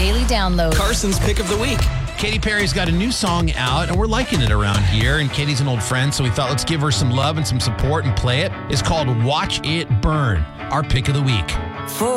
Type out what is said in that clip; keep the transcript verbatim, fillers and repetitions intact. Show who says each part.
Speaker 1: daily download.
Speaker 2: Carson's pick of the week.
Speaker 3: Katy Perry's got a new song out, and we're liking it around here. And Katie's an old friend, so we thought let's give her some love and some support and play it. It's called Watch It Burn, our pick of the week.